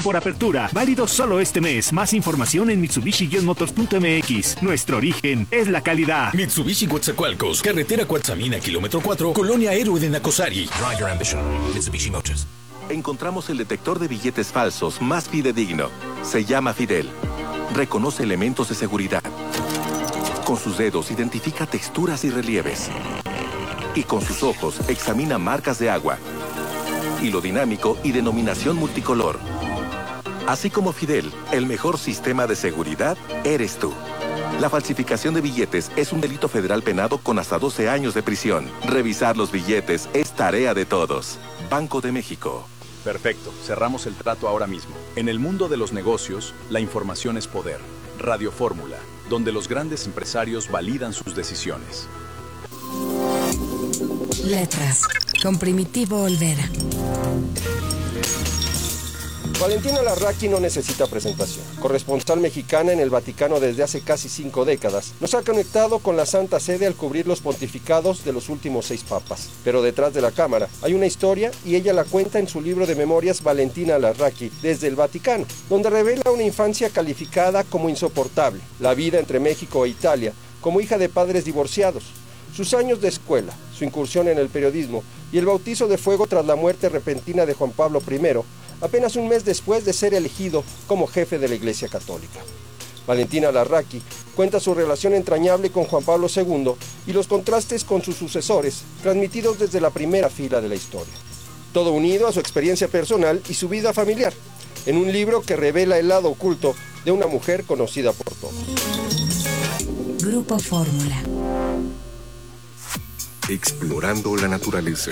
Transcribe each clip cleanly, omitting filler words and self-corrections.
por apertura, válido solo este mes. Más información en Mitsubishi-motors.mx. Nuestro origen es la calidad. Mitsubishi Coatzacoalcos, carretera Coatzamina, kilómetro 4, Colonia Héroe de Nacosari. Drive your ambition, Mitsubishi Motors. Encontramos el detector de billetes falsos más fidedigno. Se llama Fidel. Reconoce elementos de seguridad. Con sus dedos identifica texturas y relieves. Y con sus ojos examina marcas de agua. Hilo dinámico y denominación multicolor. Así como Fidel, el mejor sistema de seguridad eres tú. La falsificación de billetes es un delito federal penado con hasta 12 años de prisión. Revisar los billetes es tarea de todos. Banco de México. Perfecto, cerramos el trato ahora mismo. En el mundo de los negocios, la información es poder. Radio Fórmula, donde los grandes empresarios validan sus decisiones. Letras, con Primitivo Olvera. Valentina Larraqui no necesita presentación. Corresponsal mexicana en el Vaticano desde hace casi 5 décadas, nos ha conectado con la Santa Sede al cubrir los pontificados de los últimos 6 papas. Pero detrás de la cámara hay una historia y ella la cuenta en su libro de memorias Valentina Larraqui desde el Vaticano, donde revela una infancia calificada como insoportable, la vida entre México e Italia, como hija de padres divorciados, sus años de escuela, su incursión en el periodismo y el bautizo de fuego tras la muerte repentina de Juan Pablo I, apenas un mes después de ser elegido como jefe de la Iglesia Católica. Valentina Larraqui cuenta su relación entrañable con Juan Pablo II y los contrastes con sus sucesores, transmitidos desde la primera fila de la historia. Todo unido a su experiencia personal y su vida familiar, en un libro que revela el lado oculto de una mujer conocida por todos. Grupo Fórmula. Explorando la naturaleza.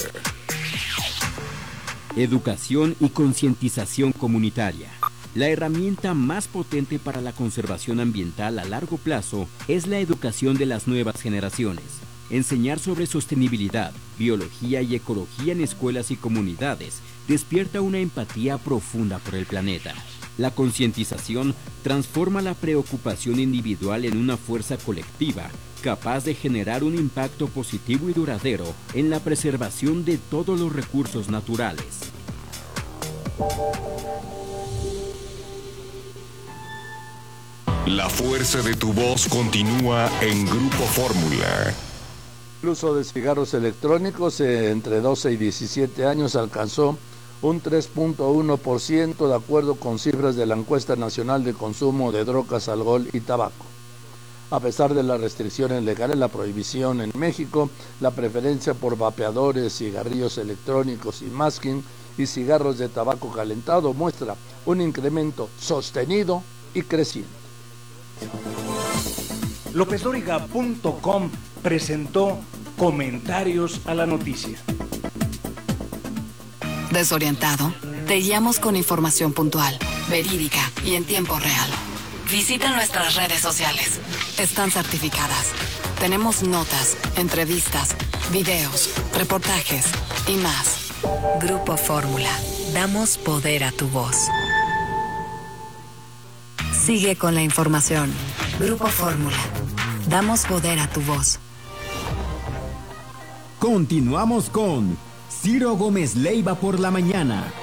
Educación y concientización comunitaria. La herramienta más potente para la conservación ambiental a largo plazo es la educación de las nuevas generaciones. Enseñar sobre sostenibilidad, biología y ecología en escuelas y comunidades despierta una empatía profunda por el planeta. La concientización transforma la preocupación individual en una fuerza colectiva capaz de generar un impacto positivo y duradero en la preservación de todos los recursos naturales. La fuerza de tu voz continúa en Grupo Fórmula. El uso de cigarros electrónicos entre 12 y 17 años alcanzó un 3.1% de acuerdo con cifras de la Encuesta Nacional de Consumo de Drogas, Alcohol y Tabaco. A pesar de las restricciones legales, la prohibición en México, la preferencia por vapeadores, cigarrillos electrónicos y masking y cigarros de tabaco calentado muestra un incremento sostenido y creciente. LópezDóriga.com presentó Comentarios a la Noticia. Desorientado, te guiamos con información puntual, verídica y en tiempo real. Visita nuestras redes sociales. Están certificadas. Tenemos notas, entrevistas, videos, reportajes y más. Grupo Fórmula. Damos poder a tu voz. Sigue con la información. Grupo Fórmula. Damos poder a tu voz. Continuamos con Ciro Gómez Leiva por la mañana.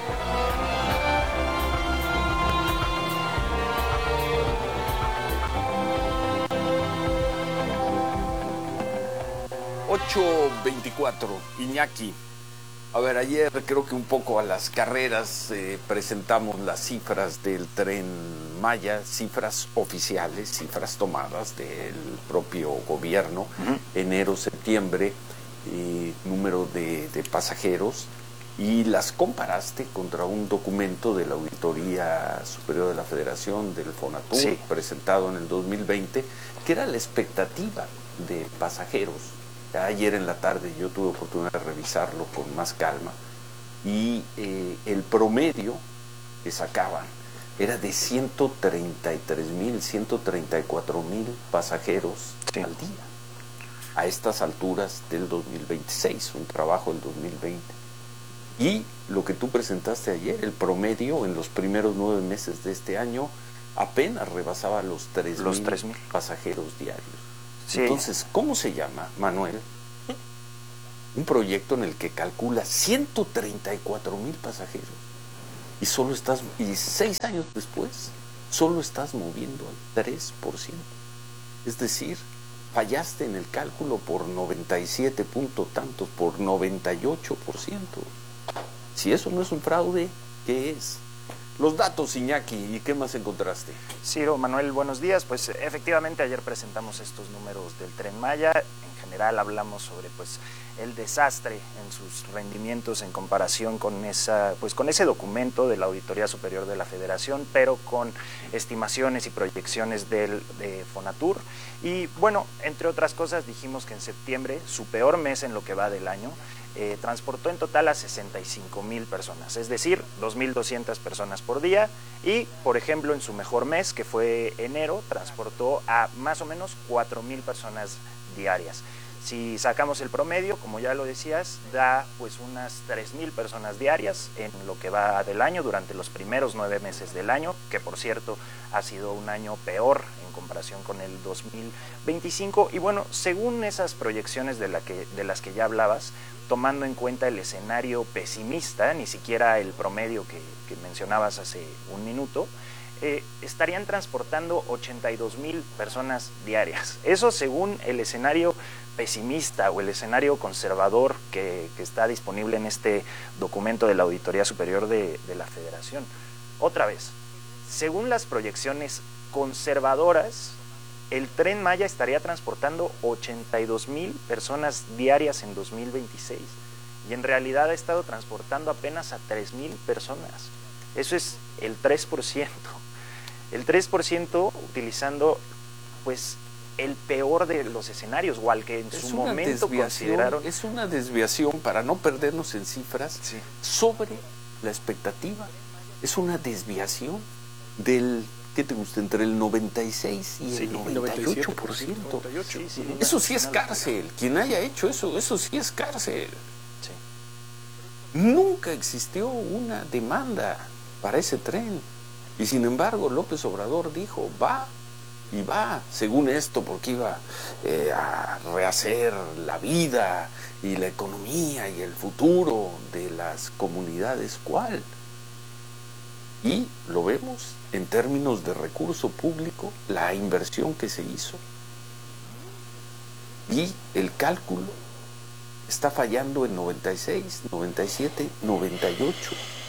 ...8:24, Iñaki. A ver, ayer creo que un poco a las carreras presentamos las cifras del Tren Maya, cifras oficiales, cifras tomadas del propio gobierno, enero, septiembre, número de pasajeros, y las comparaste contra un documento de la Auditoría Superior de la Federación, del Fonatur, presentado en el 2020, que era la expectativa de pasajeros. Ayer en la tarde yo tuve oportunidad de revisarlo con más calma y el promedio que sacaban era de 133,000, 134,000 pasajeros al día a estas alturas del 2026, un trabajo del 2020. Y lo que tú presentaste ayer, el promedio en los primeros 9 meses de este año apenas rebasaba los 3,000 pasajeros diarios. Sí. Entonces, ¿cómo se llama, Manuel? Un proyecto en el que calcula 134,000 pasajeros. y 6 años después solo estás moviendo al 3%. Es decir, fallaste en el cálculo por 97 punto tantos, por 98%. Si eso no es un fraude, ¿qué es? Los datos, Iñaki, ¿y qué más encontraste? Ciro, Manuel, buenos días. Pues efectivamente ayer presentamos estos números del Tren Maya. En general hablamos sobre el desastre en sus rendimientos en comparación con ese documento de la Auditoría Superior de la Federación, pero con estimaciones y proyecciones de Fonatur. Y bueno, entre otras cosas dijimos que en septiembre, su peor mes en lo que va del año, transportó en total a 65,000 personas, es decir, 2,200 personas por día, y por ejemplo en su mejor mes, que fue enero, transportó a más o menos 4,000 personas diarias. Si sacamos el promedio, como ya lo decías, da unas 3,000 personas diarias en lo que va del año, durante los primeros 9 meses del año, que por cierto ha sido un año peor en comparación con el 2025. Y bueno, según esas proyecciones de las que ya hablabas, tomando en cuenta el escenario pesimista, ni siquiera el promedio que mencionabas hace un minuto, estarían transportando 82,000 personas diarias. Eso según el escenario pesimista o el escenario conservador que está disponible en este documento de la Auditoría Superior de la Federación. Otra vez, según las proyecciones conservadoras, el Tren Maya estaría transportando 82,000 personas diarias en 2026 y en realidad ha estado transportando apenas a 3,000 personas. Eso es el 3%. El 3% utilizando el peor de los escenarios, o al que en su momento consideraron. Es una desviación, para no perdernos en cifras, sobre la expectativa. Es una desviación del, ¿qué te gusta? Entre el 96 y el 98%. Eso sí es cárcel. Quien haya hecho eso sí es cárcel. Nunca existió una demanda para ese tren. Y sin embargo, López Obrador dijo, va, según esto, porque iba a rehacer la vida y la economía y el futuro de las comunidades. ¿Cuál? Y lo vemos en términos de recurso público, la inversión que se hizo. Y el cálculo está fallando en 96, 97, 98.